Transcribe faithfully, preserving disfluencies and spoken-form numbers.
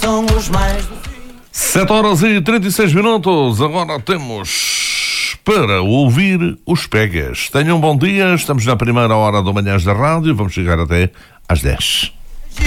são os mais... sete horas e trinta e seis minutos, agora temos para ouvir os Pegas. Tenham um bom dia, estamos na primeira hora do Manhãs da Rádio, vamos chegar até às dez.